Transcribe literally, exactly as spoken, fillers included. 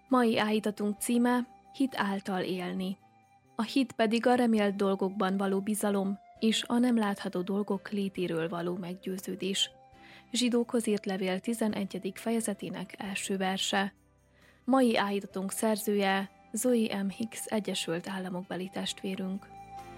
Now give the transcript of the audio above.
Mai áhítatunk címe Hit által élni. A hit pedig a remélt dolgokban való bizalom és a nem látható dolgok létéről való meggyőződés. Zsidókhoz írt levél tizenegyedik fejezetének első verse. Mai áhítatunk szerzője Zoe M. Hicks Egyesült Államokbeli testvérünk.